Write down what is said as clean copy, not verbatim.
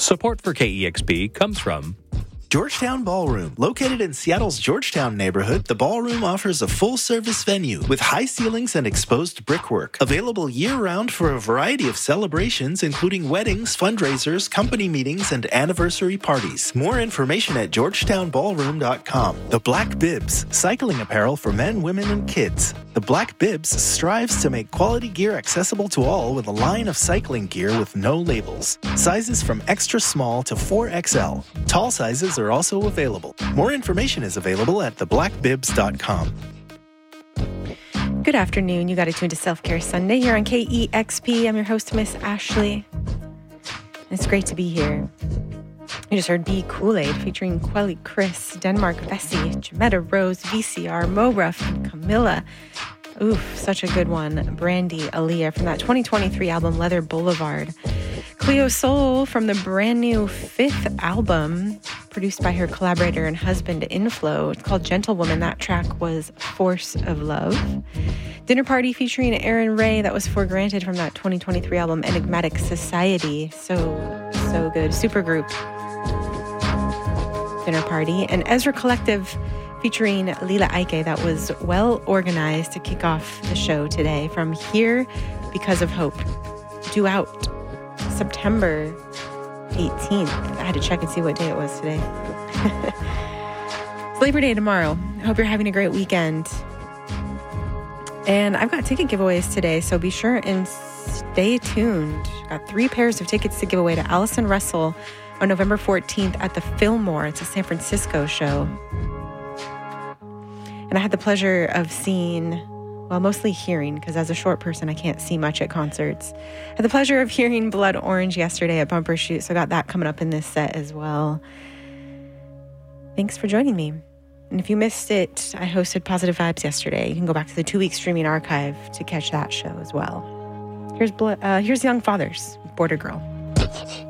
Support for KEXP comes from Georgetown Ballroom. Located in Seattle's Georgetown neighborhood, the Ballroom offers a full-service venue with high ceilings and exposed brickwork. Available year-round for a variety of celebrations, including weddings, fundraisers, company meetings, and anniversary parties. More information at georgetownballroom.com. The Black Bibs, cycling apparel for men, women, and kids. The Black Bibs strives to make quality gear accessible to all with a line of cycling gear with no labels. Sizes from extra small to 4XL. Tall sizes are also available. More information is available at theblackbibs.com. Good afternoon. You got to tune to Self-Care Sunday here on KEXP. I'm your host, Miss Ashley. It's great to be here. You just heard Be Kool-Aid featuring Quelly Chris, Denmark Vesey, Jametta Rose, VCR, Mo Ruff, and Camilla. Oof, such a good one. Brandy Aaliyah from that 2023 album, Leather Boulevard. Cleo Soul from the brand new 5th album, produced by her collaborator and husband, Inflow. It's called Gentlewoman. That track was Force of Love. Dinner Party featuring Aaron Ray. That was For Granted from that 2023 album, Enigmatic Society. So good. Supergroup. Dinner Party. And Ezra Collective featuring Lila Ike. That was Well Organized to kick off the show today from Here Because of Hope. Due out September 18th. I had to check and see what day it was today. It's Labor Day tomorrow. I hope you're having a great weekend. And I've got ticket giveaways today, so be sure and stay tuned. Got 3 pairs of tickets to give away to Allison Russell on November 14th at the Fillmore. It's a San Francisco show. And I had the pleasure of seeing, well, mostly hearing, because as a short person, I can't see much at concerts. I had the pleasure of hearing Blood Orange yesterday at Bumper Shoot, so I got that coming up in this set as well. Thanks for joining me. And if you missed it, I hosted Positive Vibes yesterday. You can go back to the 2-week streaming archive to catch that show as well. Here's Young Fathers, Border Girl.